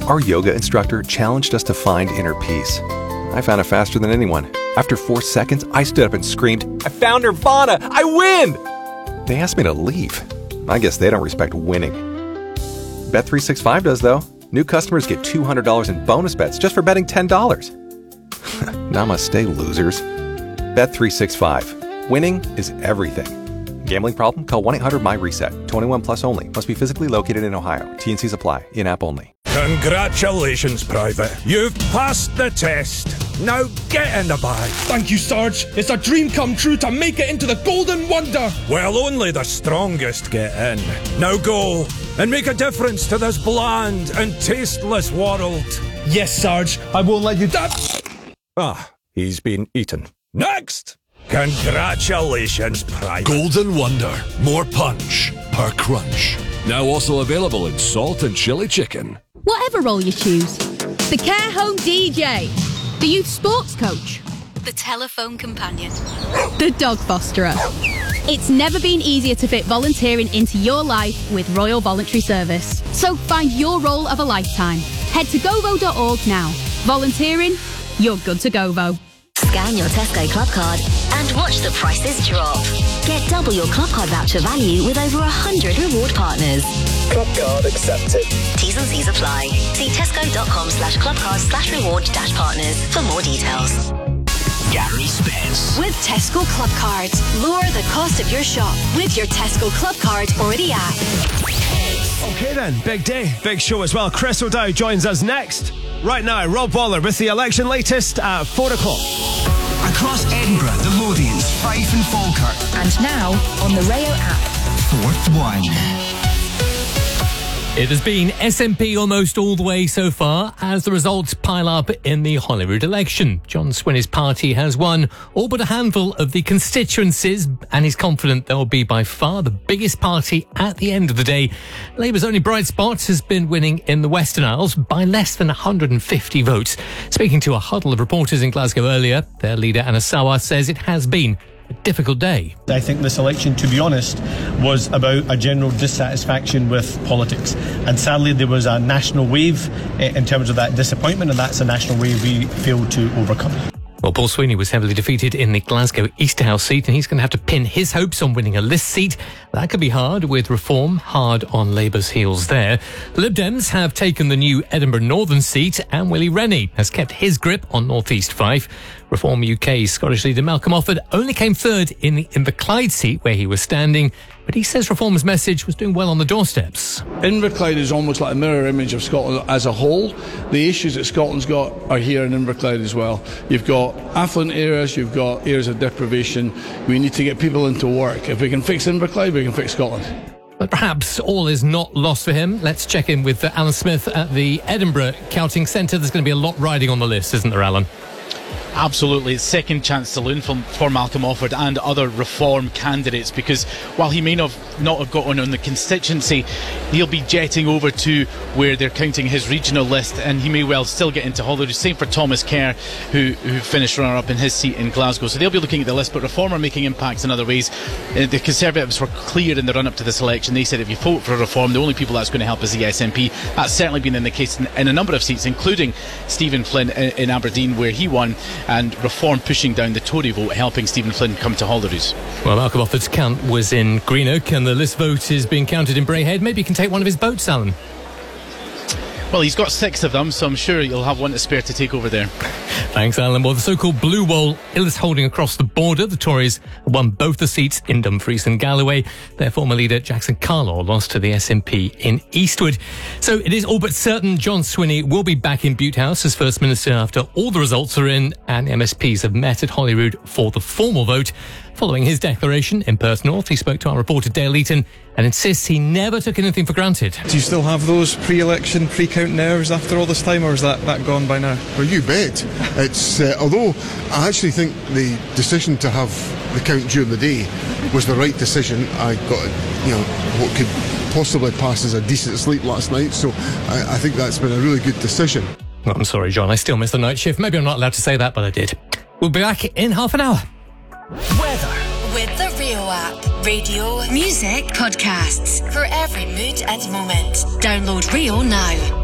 Our yoga instructor challenged us to find inner peace. I found it faster than anyone. After 4 seconds, I stood up and screamed, "I found Nirvana! I win!" They asked me to leave. I guess they don't respect winning. Bet365 does, though. New customers get $200 in bonus bets just for betting $10. Namaste, losers. Bet365. Winning is everything. Gambling problem? Call 1-800-MY-RESET. 21 plus only. Must be physically located in Ohio. T&Cs apply. In-app only. Congratulations, Private. You've passed the test. Now get in the bag. Thank you, Sarge. It's a dream come true to make it into the Golden Wonder. Well, only the strongest get in. Now go and make a difference to this bland and tasteless world. Yes, Sarge. I won't let you down. He's been eaten. Next! Congratulations, Private. Golden Wonder. More punch per crunch. Now also available in salt and chili chicken. Whatever role you choose. The care home DJ. The youth sports coach. The telephone companion. The dog fosterer. It's never been easier to fit volunteering into your life with Royal Voluntary Service. So find your role of a lifetime. Head to govo.org now. Volunteering, you're good to Govo. Scan your Tesco Club Card and watch the prices drop. Get double your Club Card voucher value with over 100 reward partners. Club Card accepted. T's and C's apply. See tesco.com/clubcards/reward-partners for more details. Gary Spence. With Tesco Club Cards, lower the cost of your shop with your Tesco Club Card or the app. Okay then, big day, big show as well. Chris O'Dowd joins us next. Right now, Rob Waller with the election latest at 4 o'clock. Across Edinburgh, the Lothians, Fife and Falkirk. And now on the Rayo app. Fourth one. It has been SNP almost all the way so far as the results pile up in the Holyrood election. John Swinney's party has won all but a handful of the constituencies and he's confident they'll be by far the biggest party at the end of the day. Labour's only bright spot has been winning in the Western Isles by less than 150 votes. Speaking to a huddle of reporters in Glasgow earlier, their leader Anna Sawar says it has been a difficult day. I think this election, to be honest, was about a general dissatisfaction with politics. And sadly, there was a national wave in terms of that disappointment, and that's a national wave we failed to overcome. Well, Paul Sweeney was heavily defeated in the Glasgow Easterhouse seat, and he's going to have to pin his hopes on winning a list seat. That could be hard, with Reform hard on Labour's heels there. The Lib Dems have taken the new Edinburgh Northern seat, and Willie Rennie has kept his grip on North East Fife. Reform UK's Scottish leader Malcolm Offord only came third in the Inverclyde seat where he was standing, but he says Reform's message was doing well on the doorsteps. Inverclyde is almost like a mirror image of Scotland as a whole. The issues that Scotland's got are here in Inverclyde as well. You've got affluent areas, you've got areas of deprivation. We need to get people into work. If we can fix Inverclyde, we can fix Scotland. But perhaps all is not lost for him. Let's check in with Alan Smith at the Edinburgh Counting Centre. There's going to be a lot riding on the list, isn't there, Alan? Absolutely, second chance saloon for Malcolm Offord and other Reform candidates, because while he may not have got on the constituency, he'll be jetting over to where they're counting his regional list, and he may well still get into Holyrood. Same for Thomas Kerr, who finished runner-up in his seat in Glasgow. So they'll be looking at the list, but Reform are making impacts in other ways. The Conservatives were clear in the run-up to this election. They said if you vote for Reform, the only people that's going to help is the SNP. That's certainly been the case in a number of seats, including Stephen Flynn in Aberdeen, where he won, and Reform pushing down the Tory vote, helping Stephen Flynn come to Holyrood. Well, Malcolm Offord's count was in Greenock, and the list vote is being counted in Braehead. Maybe you can take one of his boats, Alan. Well, he's got 6 of them, so I'm sure you'll have one to spare to take over there. Thanks, Alan. Well, the so-called Blue Wall is holding across the border. The Tories won both the seats in Dumfries and Galloway. Their former leader, Jackson Carlaw, lost to the SNP in Eastwood. So it is all but certain John Swinney will be back in Bute House as First Minister after all the results are in, and MSPs have met at Holyrood for the formal vote. Following his declaration in Perth North, he spoke to our reporter Dale Eaton and insists he never took anything for granted. Do you still have those pre-election, pre-count nerves after all this time, or is that gone by now? Well, you bet. It's although I actually think the decision to have the count during the day was the right decision. I got, what could possibly pass as a decent sleep last night, so I think that's been a really good decision. Well, I'm sorry, John, I still missed the night shift. Maybe I'm not allowed to say that, but I did. We'll be back in half an hour. Weather with the Rio app. Radio, music, podcasts for every mood and moment. Download Rio now.